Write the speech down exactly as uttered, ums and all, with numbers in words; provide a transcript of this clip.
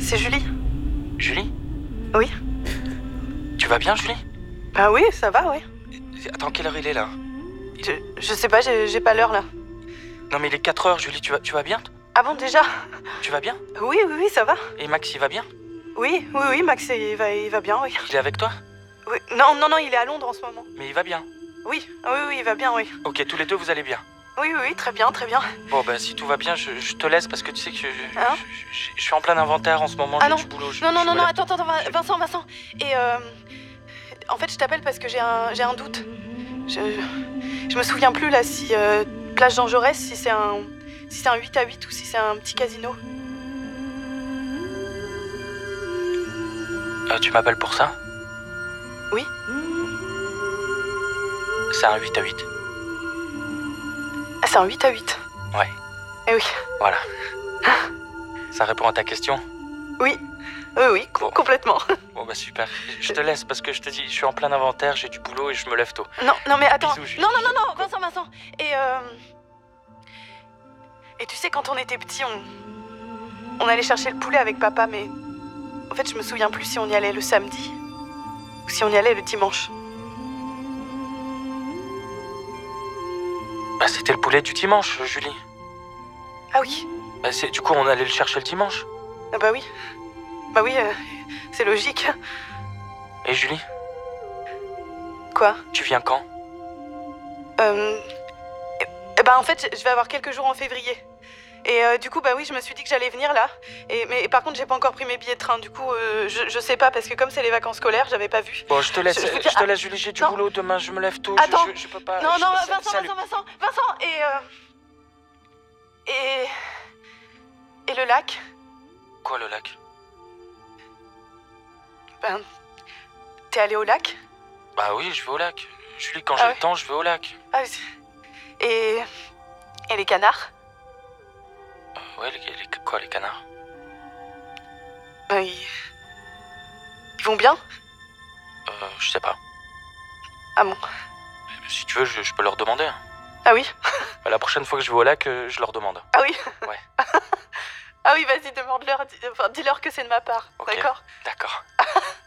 c'est Julie. Julie? Oui. Tu vas bien, Julie? Bah oui, ça va, oui. Attends, quelle heure il est là? Je, je sais pas, j'ai, j'ai pas l'heure là. Non mais il est quatre heures, Julie, tu vas, tu vas bien? Ah bon, déjà? Tu vas bien? Oui, oui, oui, ça va. Et Max, il va bien? Oui, oui, oui, Max, il va, il va bien, oui. Il est avec toi? Oui. Non, non, non, il est à Londres en ce moment. Mais il va bien? Oui, oui, oui, il va bien, oui. Ok, tous les deux, vous allez bien? Oui, oui, oui, très bien, très bien. Bon, bah si tout va bien, je, je te laisse parce que tu sais que je, je, Hein je- je- je suis en plein inventaire en ce moment, Ah j'ai non. du boulot. je- Non, non, je non, me non, lève attends, tôt. attends, Vin- Vincent, Vincent. Et euh... En fait, je t'appelle parce que j'ai un, j'ai un doute. Je, je me souviens plus là si euh, Plage Jean Jaurès, si c'est un, si c'est un huit à huit ou si c'est un petit casino. Euh, tu m'appelles pour ça? Oui. C'est un huit à huit. Ah, c'est un huit à huit. Ouais, Eh oui. voilà. Ça répond à ta question? Oui. Oui, oui, co- Bon. complètement. Bon bah super. Je te laisse parce que je te dis, je suis en plein inventaire, j'ai du boulot et je me lève tôt. Non, non, mais attends. Bisous, Julie. non, non, non, non, Vincent, Vincent. Et euh... Et tu sais, quand on était petits, on... on allait chercher le poulet avec papa, mais... En fait, je me souviens plus si on y allait le samedi ou si on y allait le dimanche. Bah c'était le poulet du dimanche, Julie. Ah oui. Bah c'est, du coup on allait le chercher le dimanche. Ah bah oui. Bah oui, euh, c'est logique. Et Julie, Quoi? tu viens quand? Euh... Eh eh ben en fait, je vais avoir quelques jours en février. Et euh, du coup, bah oui, je me suis dit que j'allais venir là. Et, mais par contre, j'ai pas encore pris mes billets de train. Du coup, euh, je, je sais pas, parce que comme c'est les vacances scolaires, j'avais pas vu. Bon, je te laisse, Je- je je, veux dire- te laisse, Julie, j'ai du non. boulot, demain je me lève tôt, Attends. je, je, je peux pas... Non, je- non, sa- Vincent, salut. Vincent, Vincent, Vincent, et euh... Et... Et le lac? Quoi le lac? Ben... T'es allé au lac? Bah oui, je vais au lac. Julie, quand Ah j'ai ouais. le temps, je vais au lac. Ah oui. Et... Et les canards? Euh, ouais, les, les- quoi, les canards? Ben, ils... Ils vont bien? Euh, je sais pas. Ah bon? Si tu veux, je, je peux leur demander. hein. Ah oui? La prochaine fois que je vais au lac, euh, je leur demande. Ah oui? Ouais. Ah oui, vas-y, demande-leur, dis- enfin, dis-leur que c'est de ma part, Ok. d'accord? D'accord.